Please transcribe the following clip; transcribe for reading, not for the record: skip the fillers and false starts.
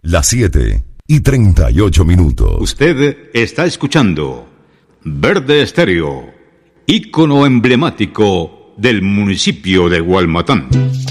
Las 7:38. Usted está escuchando Verde Estéreo, ícono emblemático del municipio de Gualmatán.